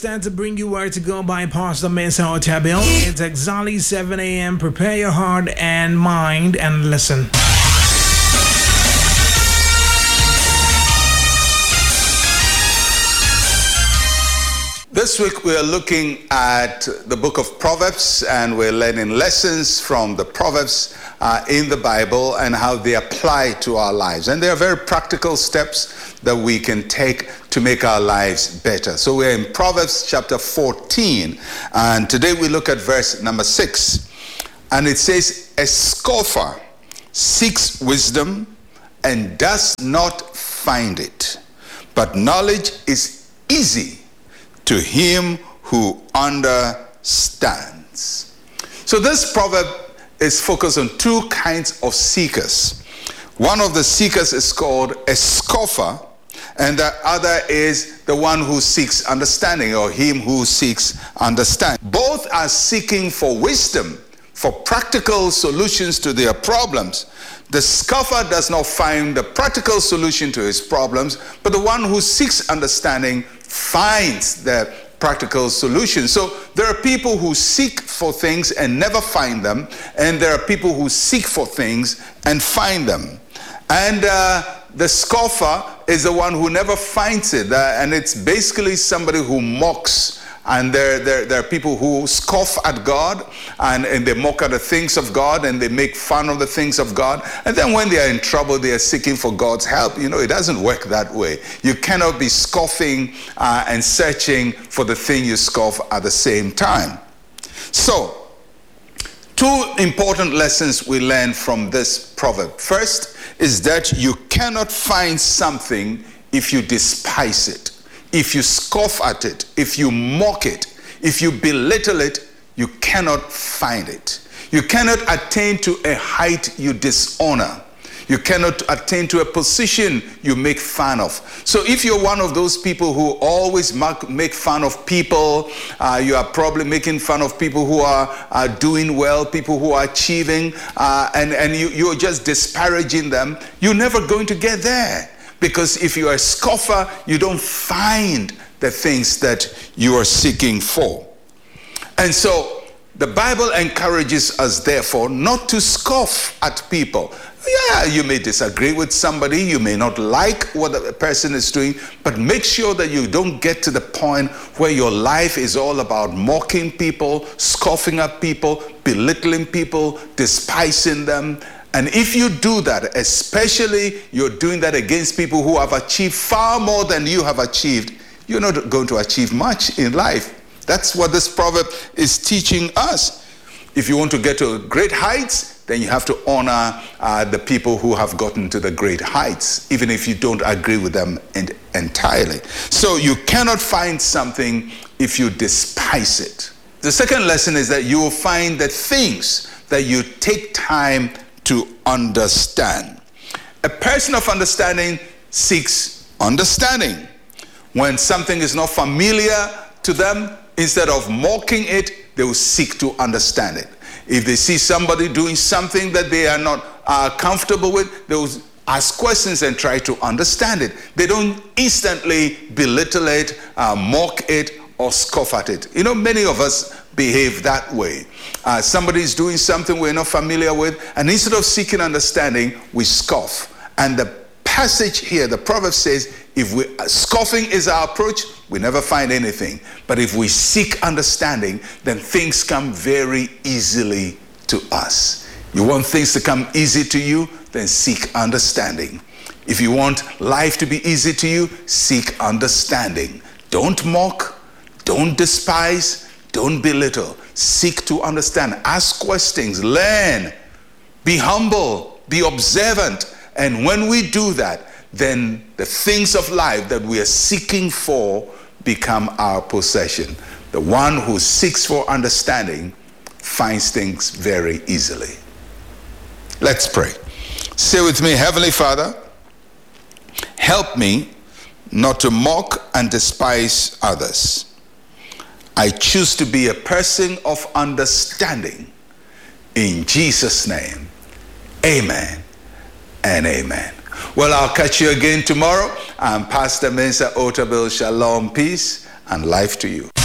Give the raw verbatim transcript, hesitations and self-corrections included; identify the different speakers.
Speaker 1: Time to bring you where to go by Pastor Mensa Otabil. It's exactly seven a.m. Prepare your heart and mind and listen.
Speaker 2: This week we are looking at the book of Proverbs, and we're learning lessons from the Proverbs uh, in the Bible and how they apply to our lives. And there are very practical steps that we can take to make our lives better. So we're in Proverbs chapter fourteen, and today we look at verse number six. And it says, "A scoffer seeks wisdom and does not find it, but knowledge is easy to him who understands." So this proverb is focused on two kinds of seekers. One of the seekers is called a scoffer, and the other is the one who seeks understanding, or him who seeks understanding. Both are seeking for wisdom, for practical solutions to their problems. The scoffer does not find the practical solution to his problems, but the one who seeks understanding finds the practical solution. So there are people who seek for things and never find them, and there are people who seek for things and find them. And uh, the scoffer is the one who never finds it, uh, and it's basically somebody who mocks. And there, there, there are people who scoff at God, and, and they mock at the things of God, and they make fun of the things of God. And then when they are in trouble, they are seeking for God's help. You know, it doesn't work that way. You cannot be scoffing uh, and searching for the thing you scoff at the same time. So, two important lessons we learn from this proverb. First is that you cannot find something if you despise it. If you scoff at it, if you mock it, if you belittle it, you cannot find it. You cannot attain to a height you dishonor. You cannot attain to a position you make fun of. So if you're one of those people who always make fun of people, uh, you are probably making fun of people who are, are doing well, people who are achieving, uh, and, and you, you're just disparaging them, you're never going to get there. Because if you are a scoffer, you don't find the things that you are seeking for. And so the Bible encourages us, therefore, not to scoff at people. Yeah, you may disagree with somebody, you may not like what the person is doing, but make sure that you don't get to the point where your life is all about mocking people, scoffing at people, belittling people, despising them. And if you do that, especially you're doing that against people who have achieved far more than you have achieved, you're not going to achieve much in life. That's what this proverb is teaching us. If you want to get to great heights, then you have to honor uh, the people who have gotten to the great heights, even if you don't agree with them in, entirely. So you cannot find something if you despise it. The second lesson is that you will find that things that you take time to understand. A person of understanding seeks understanding. When something is not familiar to them, instead of mocking it, they will seek to understand it. If they see somebody doing something that they are not uh, comfortable with, they will ask questions and try to understand it. They don't instantly belittle it, uh, mock it, or scoff at it. You know, many of us behave that way. Uh, somebody is doing something we're not familiar with, and instead of seeking understanding, we scoff. And the passage here, the proverb says, if we uh, scoffing is our approach, we never find anything. But if we seek understanding, then things come very easily to us. You want things to come easy to you, then seek understanding. If you want life to be easy to you, seek understanding. Don't mock, don't despise, don't belittle. Seek to understand. Ask questions. Learn. Be humble. Be observant. And when we do that, then the things of life that we are seeking for become our possession. The one who seeks for understanding finds things very easily. Let's pray. Say with me, Heavenly Father, help me not to mock and despise others. I choose to be a person of understanding. In Jesus' name, amen and amen. Well, I'll catch you again tomorrow. I'm Pastor Mensa Otabil. Shalom, peace, and life to you.